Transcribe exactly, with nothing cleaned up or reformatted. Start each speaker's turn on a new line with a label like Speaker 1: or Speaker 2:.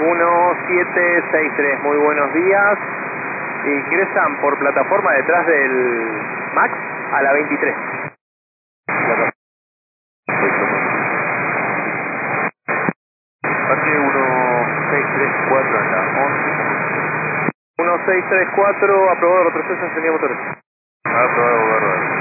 Speaker 1: uno siete seis tres, muy buenos días. Ingresan por plataforma detrás del Max a la veintitrés.
Speaker 2: Parque uno seis tres cuatro en la once.
Speaker 1: uno seis tres cuatro, aprobado retroceso, encendida motores.
Speaker 2: Aprobado, bárbaro.